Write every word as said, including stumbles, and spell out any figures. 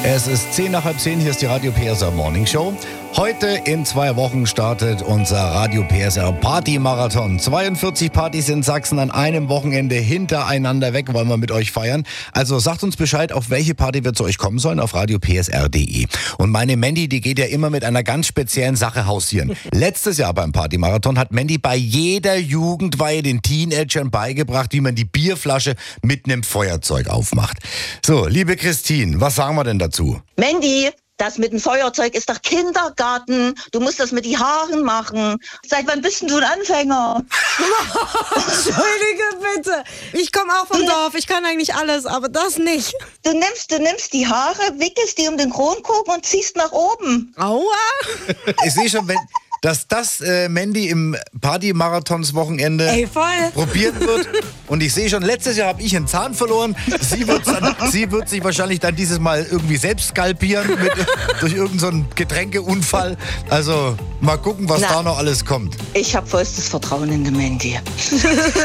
Es ist zehn nach halb zehn, hier ist die Radio P S R Morning Show. Heute in zwei Wochen startet unser Radio P S R Party-Marathon. zweiundvierzig Partys in Sachsen an einem Wochenende hintereinander weg wollen wir mit euch feiern. Also sagt uns Bescheid, auf welche Party wir zu euch kommen sollen, auf radio p s r punkt d e. Und meine Mandy, die geht ja immer mit einer ganz speziellen Sache hausieren. Letztes Jahr beim Party-Marathon hat Mandy bei jeder Jugendweihe den Teenagern beigebracht, wie man die Bierflasche mit einem Feuerzeug aufmacht. So, liebe Christine, was sagen wir denn dazu? Mandy, das mit dem Feuerzeug ist doch Kindergarten. Du musst das mit die Haaren machen. Seit wann bist denn du ein Anfänger? Entschuldige bitte. Ich komme auch vom Dorf. Ich kann eigentlich alles, aber das nicht. Du nimmst, du nimmst die Haare, wickelst die um den Kronkorken und ziehst nach oben. Aua. Ich sehe schon, wenn... dass das äh, Mandy im Party-Marathons-Wochenende Ey, voll. probiert wird. Und ich sehe schon, letztes Jahr habe ich einen Zahn verloren. Sie wird, dann, sie wird sich wahrscheinlich dann dieses Mal irgendwie selbst skalpieren mit, durch irgendeinen so einen Getränkeunfall. Also mal gucken, was Na, da noch alles kommt. Ich habe vollstes Vertrauen in die Mandy.